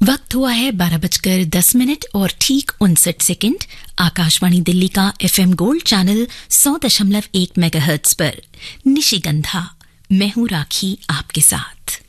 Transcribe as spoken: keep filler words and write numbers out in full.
वक्त हुआ है बारह बजकर दस मिनट और ठीक उनसठ सेकंड। आकाशवाणी दिल्ली का एफएम गोल्ड चैनल सौ दशमलव एक मेगाहर्ट्ज पर निशिगंधा, मैं हूं राखी आपके साथ।